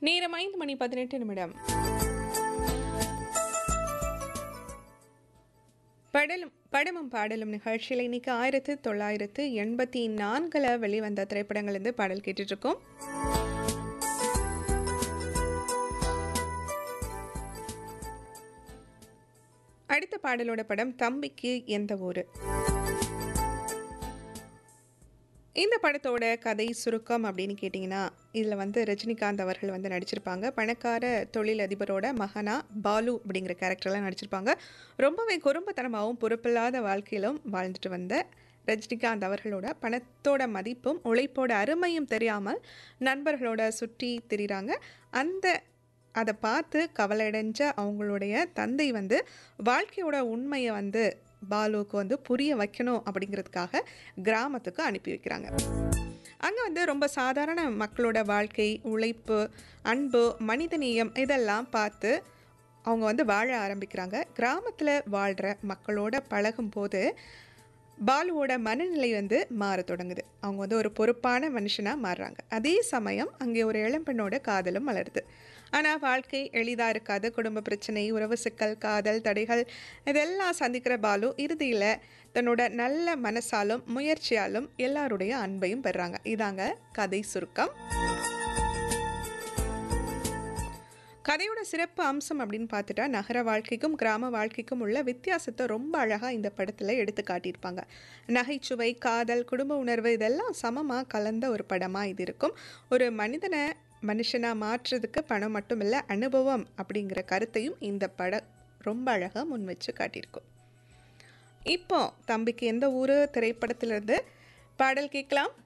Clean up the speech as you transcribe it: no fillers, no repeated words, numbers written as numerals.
நேரம் 5:18 படமும் பாடலும் நிகழ்ச்சியில் இன்னைக்கு 1984 வெளிவந்த திரைப்படங்கள் இருந்து பாடல் கேட்டுட்டு இருக்கோம். அடுத்த பாடலோட படம் தம்பிக்கு எந்த ஊரு. இந்த படத்தோட கதை சுருக்கம் அப்படின்னு கேட்டிங்கன்னா, இதில் ரஜினிகாந்த் அவர்கள் நடிச்சிருப்பாங்க. பணக்கார தொழிலதிபரோட மகனா பாலு அப்படிங்கிற கேரக்டர்லாம் நடிச்சிருப்பாங்க. ரொம்பவே குறும்புத்தனமாகவும் பொறுப்பில்லாத வாழ்க்கையிலும் வாழ்ந்துட்டு வந்த ரஜினிகாந்த் அவர்களோட பணத்தோட மதிப்பும் உழைப்போட அருமையும் தெரியாமல் நண்பர்களோட சுற்றி திரிகிறாங்க. அதை பார்த்து கவலையடைஞ்ச அவங்களுடைய தந்தை வாழ்க்கையோட உண்மையை பாலுவுக்கு புரிய வைக்கணும் அப்படிங்கிறதுக்காக கிராமத்துக்கு அனுப்பி வைக்கிறாங்க. அங்கே ரொம்ப சாதாரண மக்களோட வாழ்க்கை, உழைப்பு, அன்பு, மனிதநேயம் இதெல்லாம் பார்த்து அவங்க வாழ ஆரம்பிக்கிறாங்க. கிராமத்தில் வாழ்கிற மக்களோட பழகும்போது பாலுவோட மனநிலை மாற தொடங்குது. அவங்க ஒரு பொறுப்பான மனுஷனாக மாறுறாங்க. அதே சமயம் அங்கே ஒரு இளம்பெண்ணோட காதலும் மலருது. ஆனால் வாழ்க்கை எளிதாக இருக்காது. குடும்ப பிரச்சனை, உறவு சிக்கல், காதல் தடைகள் இதெல்லாம் சந்திக்கிற பாலு இறுதியில் தன்னோட நல்ல மனசாலும் முயற்சியாலும் எல்லாருடைய அன்பையும் பெறாங்க. இதாங்க கதை சுருக்கம். கதையோட சிறப்பு அம்சம் அப்படின்னு பார்த்துட்டா, நகர வாழ்க்கைக்கும் கிராம வாழ்க்கைக்கும் உள்ள வித்தியாசத்தை ரொம்ப அழகாக இந்த படத்தில் எடுத்து காட்டியிருப்பாங்க. நகைச்சுவை, காதல், குடும்ப உணர்வு இதெல்லாம் சமமாக கலந்த ஒரு படமாக இது இருக்கும். ஒரு மனுஷனாக மாற்றுறதுக்கு பணம் மட்டும் இல்லை, அனுபவம் அப்படிங்கிற கருத்தையும் இந்த படம் ரொம்ப அழகாக முன் வச்சு காட்டியிருக்கும். இப்போ தம்பிக்கு எந்த ஊர் திரைப்படத்திலிருந்து பாடல் கேட்கலாம்.